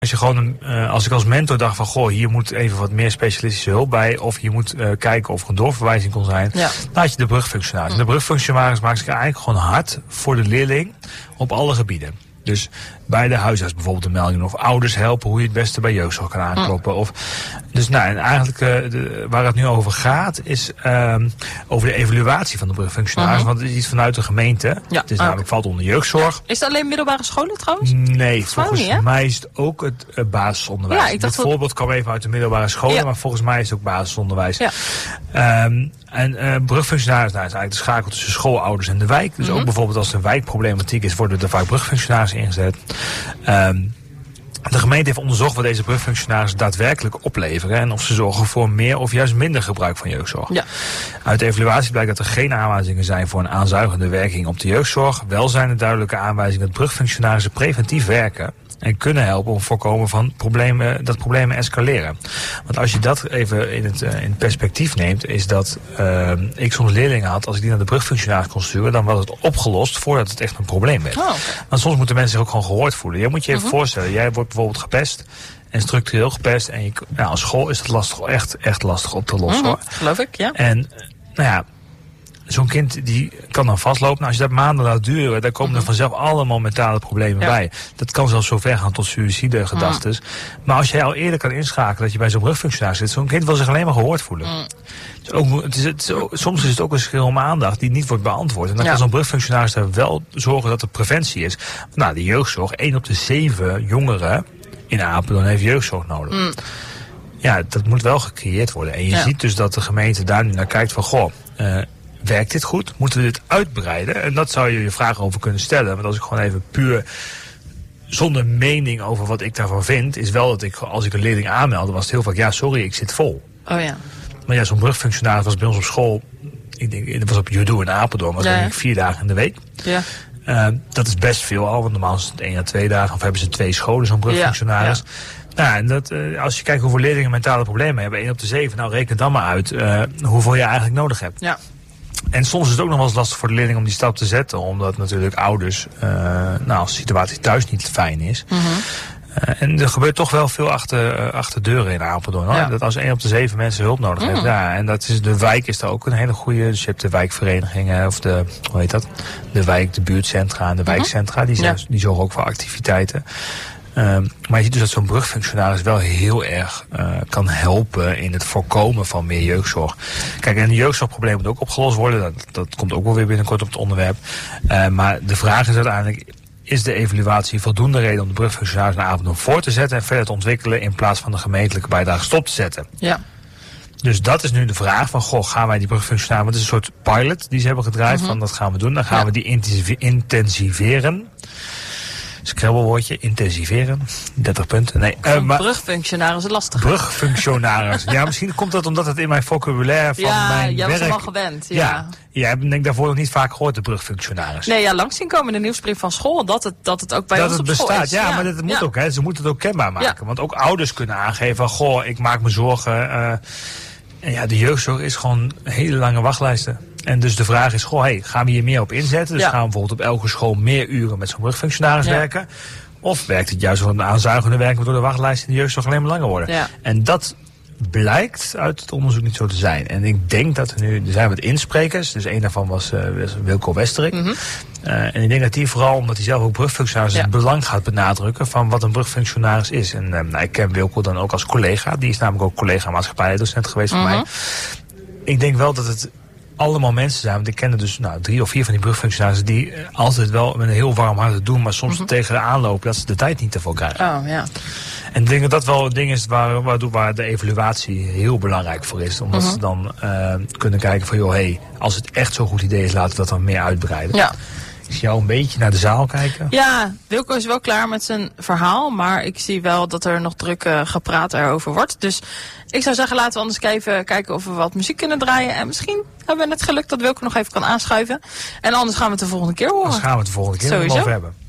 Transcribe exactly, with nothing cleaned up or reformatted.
Als je gewoon, uh, als ik als mentor dacht van, goh, hier moet even wat meer specialistische hulp bij, of je moet uh, kijken of er een doorverwijzing kon zijn, ja. dan had je de brugfunctionaris. En de brugfunctionaris maakt zich eigenlijk gewoon hard voor de leerling op alle gebieden. Dus bij de huisarts bijvoorbeeld een melding, of ouders helpen hoe je het beste bij jeugdzorg kan aankloppen. Of, dus nou, en eigenlijk uh, de, waar het nu over gaat, is uh, over de evaluatie van de brugfunctionaris. Uh-huh. Want het is iets vanuit de gemeente. Ja, het is okay. namelijk valt onder jeugdzorg. Is het alleen middelbare scholen trouwens? Nee, volgens niet, mij is het ook het uh, basisonderwijs. Ja, ik dacht het voorbeeld dat... kwam even uit de middelbare scholen, ja. maar volgens mij is het ook basisonderwijs. Ja. Um, En uh, brugfunctionaris, nou, is eigenlijk de schakel tussen schoolouders en de wijk. Dus mm-hmm. ook bijvoorbeeld als er een wijkproblematiek is, worden er vaak brugfunctionarissen ingezet. Um, de gemeente heeft onderzocht wat deze brugfunctionarissen daadwerkelijk opleveren en of ze zorgen voor meer of juist minder gebruik van jeugdzorg. Ja. Uit de evaluatie blijkt dat er geen aanwijzingen zijn voor een aanzuigende werking op de jeugdzorg. Wel zijn er duidelijke aanwijzingen dat brugfunctionarissen preventief werken en kunnen helpen om te voorkomen van problemen, dat problemen escaleren. Want als je dat even in het, uh, in het perspectief neemt, is dat uh, ik soms leerlingen had, als ik die naar de brugfunctionaris kon sturen, dan was het opgelost voordat het echt een probleem werd. Oh, okay. Want soms moeten mensen zich ook gewoon gehoord voelen. Je moet je even uh-huh. voorstellen, jij wordt bijvoorbeeld gepest en structureel gepest en je, nou, als school is het lastig, echt, echt lastig op te lossen. Uh-huh. Geloof ik, ja. En, nou ja, zo'n kind die kan dan vastlopen. Nou, als je dat maanden laat duren, dan komen er vanzelf allemaal mentale problemen ja. bij. Dat kan zelfs zo ver gaan tot suïcidegedachten. Mm. Maar als jij al eerder kan inschakelen dat je bij zo'n brugfunctionaris zit, zo'n kind wil zich alleen maar gehoord voelen. Mm. Dus ook, het is, het is, soms is het ook een schil om aandacht die niet wordt beantwoord. En dan ja. kan zo'n brugfunctionaris er wel zorgen dat er preventie is. Nou, de jeugdzorg, één op de zeven jongeren in Apeldoorn heeft jeugdzorg nodig. Mm. Ja, dat moet wel gecreëerd worden. En je ja. ziet dus dat de gemeente daar nu naar kijkt van, goh, uh, werkt dit goed? Moeten we dit uitbreiden? En dat zou je je vragen over kunnen stellen. Want als ik gewoon even puur zonder mening over wat ik daarvan vind, is wel dat ik, als ik een leerling aanmeldde, was het heel vaak, ja, sorry, ik zit vol. Oh ja. Maar ja, zo'n brugfunctionaris was bij ons op school, ik denk, dat was op Judo in Apeldoorn, was ja, denk ik vier dagen in de week. Ja. Uh, dat is best veel al, want normaal is het één à twee dagen, of hebben ze twee scholen, zo'n brugfunctionaris. Ja. Nou, en dat, uh, als je kijkt hoeveel leerlingen mentale problemen hebben, één op de zeven, nou reken dan maar uit uh, hoeveel je eigenlijk nodig hebt. Ja. En soms is het ook nog wel eens lastig voor de leerling om die stap te zetten. Omdat natuurlijk ouders, uh, nou, als de situatie thuis niet fijn is. Mm-hmm. Uh, en er gebeurt toch wel veel achter, uh, achter deuren in Apeldoorn. Hoor. Ja. Dat als één op de zeven mensen hulp nodig mm-hmm. heeft. Ja, en dat is, de wijk is daar ook een hele goede. Dus je hebt de wijkverenigingen of de, hoe heet dat? De wijk, de buurtcentra en de mm-hmm. wijkcentra. Die, zijn, ja. die zorgen ook voor activiteiten. Um, maar je ziet dus dat zo'n brugfunctionaris wel heel erg uh, kan helpen in het voorkomen van meer jeugdzorg. Kijk, en de jeugdzorgprobleem moet ook opgelost worden. Dat, dat komt ook wel weer binnenkort op het onderwerp. Uh, maar de vraag is uiteindelijk, is de evaluatie voldoende reden om de brugfunctionaris naar Apeldoorn voor te zetten en verder te ontwikkelen in plaats van de gemeentelijke bijdrage stop te zetten? Ja. Dus dat is nu de vraag van, goh, gaan wij die brugfunctionaris, want het is een soort pilot die ze hebben gedraaid, mm-hmm. van dat gaan we doen. Dan gaan ja. we die intensive, intensiveren. Scrabblewoordje, intensiveren, dertig punten. Nee, uh, maar brugfunctionaris is lastig. Brugfunctionaris. Ja, misschien komt dat omdat het in mijn vocabulaire van ja, mijn jij werk... Ja, jij was er al gewend. Ja, ja. Jij hebt denk ik daarvoor nog niet vaak gehoord, de brugfunctionaris. Nee, ja, langs zien komen in de nieuwsbrief van school dat het, dat het ook bij dat ons het op bestaat. school is. Ja, ja, maar dat moet ja. ook, hè. Ze moeten het ook kenbaar maken. Ja. Want ook ouders kunnen aangeven, goh, ik maak me zorgen. Uh, en ja, de jeugdzorg is gewoon hele lange wachtlijsten. En dus de vraag is, goh, hey, gaan we hier meer op inzetten? Dus ja. gaan we bijvoorbeeld op elke school meer uren met zo'n brugfunctionaris ja. werken? Of werkt het juist om een aanzuigende werking, waardoor de wachtlijsten in de jeugdzorg alleen maar langer worden? Ja. En dat blijkt uit het onderzoek niet zo te zijn. En ik denk dat er nu, er zijn wat insprekers. Dus een daarvan was uh, Wilco Westerik. Mm-hmm. Uh, en ik denk dat die vooral, omdat hij zelf ook brugfunctionaris is, ja. het belang gaat benadrukken van wat een brugfunctionaris is. En uh, nou, ik ken Wilco dan ook als collega. Die is namelijk ook collega maatschappijleidocent geweest mm-hmm. voor mij. Ik denk wel dat het allemaal mensen zijn, want ik ken er dus nou, drie of vier van die brugfunctionarissen die uh, altijd wel met een heel warm hart het doen, maar soms mm-hmm. tegen de aanloop dat ze de tijd niet ervoor krijgen. Oh, ja. En ik denk dat dat wel een ding is waar, waar, waar de evaluatie heel belangrijk voor is. Omdat mm-hmm. ze dan uh, kunnen kijken van, joh, hey, als het echt zo'n goed idee is, laten we dat dan meer uitbreiden. Ja. Ik zie jou een beetje naar de zaal kijken. Ja, Wilco is wel klaar met zijn verhaal, maar ik zie wel dat er nog druk uh, gepraat erover wordt. Dus ik zou zeggen, laten we anders even kijken of we wat muziek kunnen draaien. En misschien hebben we het geluk dat Wilco nog even kan aanschuiven. En anders gaan we het de volgende keer horen. Anders gaan we het de volgende keer over hebben.